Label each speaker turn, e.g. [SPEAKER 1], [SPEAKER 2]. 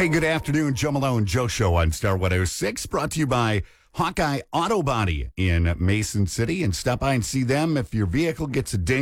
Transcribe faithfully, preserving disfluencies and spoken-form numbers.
[SPEAKER 1] Hey, good afternoon. Joe Malone, Joe Show on Star one oh six, brought to you by Hawkeye Auto Body in Mason City. And stop by and see them if your vehicle gets a ding.